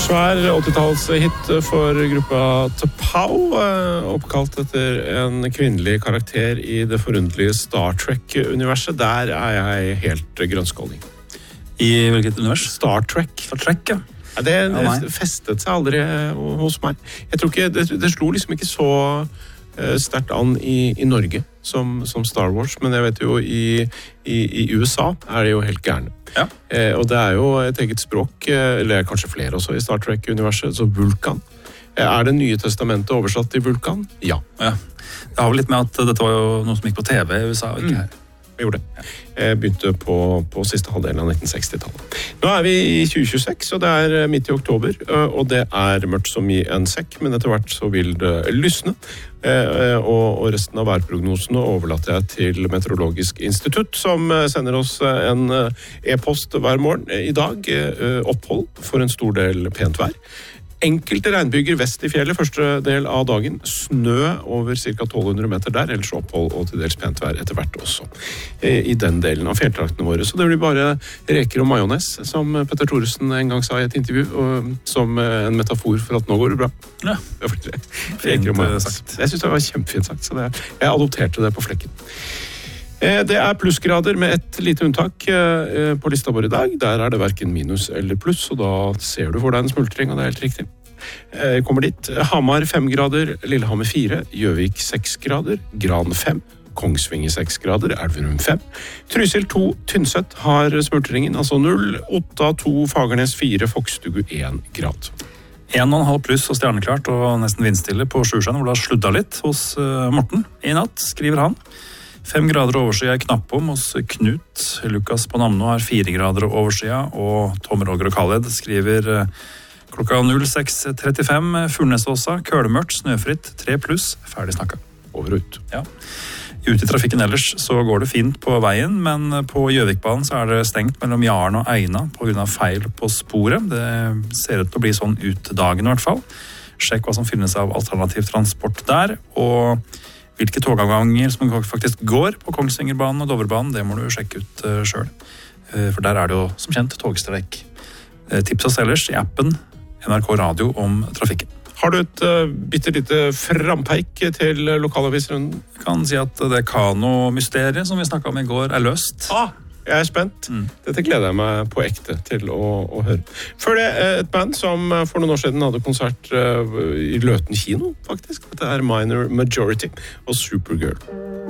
Svær 80-tallshit for gruppa T'Pau, oppkalt etter en kvinnelig karakter i det forunderlige Star Trek-universet. Der jeg helt grønnskåling. I hvilket univers? Star Trek. Star Trek, ja. Ja, det festet seg aldri hos meg. Jeg tror ikke, det slo liksom ikke så sterkt an i Norge som Star Wars, men jeg vet jo i USA det jo helt gærne. Ja. Og det jo et eget språk, eller kanskje flere også i Star Trek-universet, så Vulkan. Det nye testamentet oversatt til Vulkan? Ja. Det har vel litt med at dette var jo noe som gikk på TV i USA, og ikke her. Jeg gjorde det. Jeg begynte på siste halvdelen av 1960-tallet. Nå vi i 2026, og det midt i oktober, og det mørkt som i en sekk, men etter hvert så vil det lysne. Og resten av værprognosene overlater jeg til Meteorologisk institutt, som sender oss en e-post hver morgen. I dag opphold for en stor del pent vær. Enkelte regnbyger vest i fjellet første del av dagen. Snø over ca. 1200 meter der, ellers opphold og til dels pent vær etter hvert også. I den delen av fjelltraktene våre. Så det blir bare reker og majones, som Petter Thoresen en gang sa i et intervju, og som en metafor for at nå går det bra. Ja. Reker og majones. Jeg synes det var kjempefint sagt, så jeg adopterte det på flekken. Det plussgrader med et lite unntak på lista vår i dag. Der det hverken minus eller pluss, og da ser du for deg en smultring, og det helt riktig. Kommer dit. Hamar 5 grader, Lillehammer 4, Gjøvik 6 grader, Gran 5, Kongsvinger 6 grader, Elverum 5, Trysil 2, Tynset har smultringen, altså 0, Otta 2, Fagernes 4, Fokstugu 1 grad. 1,5 pluss og stjerneklart, og nesten vindstille på Sjusjøen, hvor det har sludda litt hos Morten i natt, skriver han. 5 grader overskya i Knappom hos Knut. Lukas på Namno har 4 grader overskya, og Tom Roger og Khaled skriver klokka 06.35. Furnesåsa, kølemørkt, snøfritt, 3 pluss, ferdig snakka. Over og ut. Ja. Ute i trafikken ellers så går det fint på veien, men på Gjøvikbanen så det stengt mellom Jaren og Eina på grunn av feil på sporet. Det ser ut til å bli sånn ut dagen i hvert fall. Sjekk hva som finnes av alternativ transport der, og hvilke togavganger som faktisk går på Kongsvingerbanen og Dovrebanen, det må du sjekke ut selv. For der det jo, som kjent, togstreik. Tips oss ellers i appen NRK Radio om trafikken. Har du et bittelite frampeik til lokalavisrunden? Jeg kan si at det Kano-mysteriet som vi snakket om i går løst. Jeg spent. Dette gleder jeg meg på ekte til å høre. Før det et band som for noen år siden hadde konsert i Løten kino, faktisk. Dette Minor Majority og Supergirl.